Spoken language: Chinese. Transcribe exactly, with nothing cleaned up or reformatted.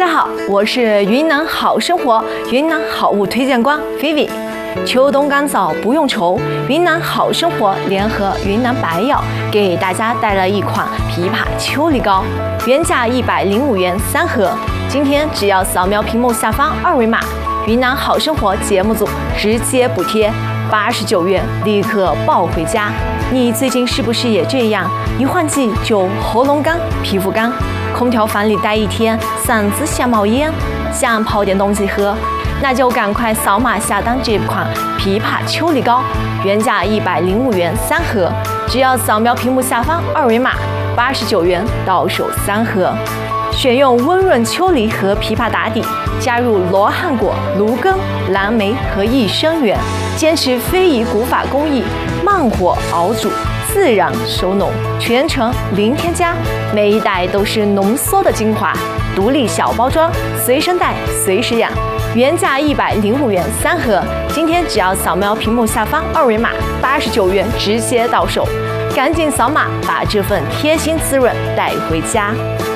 家好，我是云南好生活云南好物推荐官 Vivi。秋冬干燥不用愁，云南好生活联合云南白药给大家带来一款枇杷秋梨膏，原价一百零五元三盒，今天只要扫描屏幕下方二维码，云南好生活节目组直接补贴八十九元，立刻抱回家。你最近是不是也这样？一换季就喉咙干、皮肤干，空调房里待一天，嗓子想冒烟，想泡点东西喝，那就赶快扫码下单这款枇杷秋梨膏，原价一百零五元三盒，只要扫描屏幕下方二维码，八十九元到手三盒。选用温润秋梨和枇杷打底，加入罗汉果、芦根、蓝莓和益生元，坚持非遗古法工艺，慢火熬煮，自然收浓，全程零添加，每一袋都是浓缩的精华，独立小包装，随身带随时养。原价一百零五元三盒，今天只要扫描屏幕下方二维码，八十九元直接到手，赶紧扫码把这份贴心滋润带回家。